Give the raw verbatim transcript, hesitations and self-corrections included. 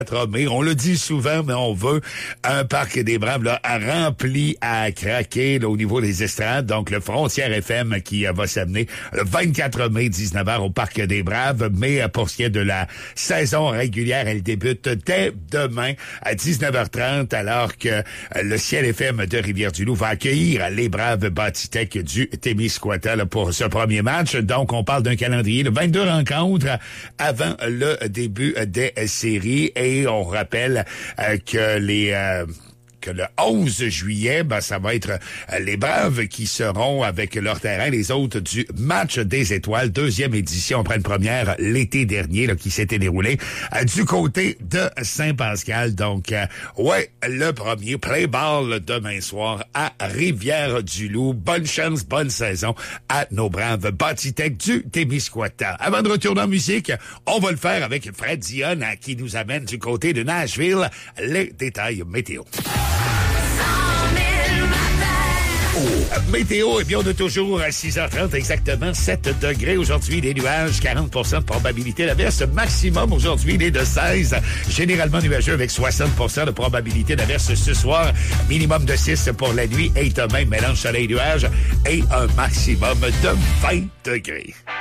Mais on le dit souvent, mais on veut un Parc des Braves là, rempli à craquer là, au niveau des estrades. Donc, le Frontière F M qui euh, va s'amener le vingt-quatre mai, dix-neuf heures au Parc des Braves. Mais euh, pour ce qui est de la saison régulière, elle débute dès demain à dix-neuf heures trente, alors que euh, le Ciel F M de Rivière-du-Loup va accueillir les Braves Bâtitech du Témiscouata là, pour ce premier match. Donc, on parle d'un calendrier de vingt-deux rencontres avant le début des séries. Et Et on rappelle euh, que les... Euh, que le onze juillet, ben, ça va être euh, les Braves qui seront avec leur terrain, les autres du Match des Étoiles, deuxième édition après une première l'été dernier là, qui s'était déroulée euh, du côté de Saint-Pascal. Donc, euh, ouais, le premier play ball demain soir à Rivière-du-Loup. Bonne chance, bonne saison à nos Braves Bâtitech du Témiscouata. Avant de retourner en musique, on va le faire avec Fred Dion qui nous amène du côté de Nashville. Les détails météo. Oh. Météo, eh bien, on est toujours à six heures trente, exactement sept degrés. Aujourd'hui, des nuages, quarante pour cent de probabilité d'averse. Maximum aujourd'hui, il est de seize. Généralement nuageux avec soixante pour cent de probabilité d'averse ce soir. Minimum de six pour la nuit et demain, mélange soleil-nuage et un maximum de vingt degrés.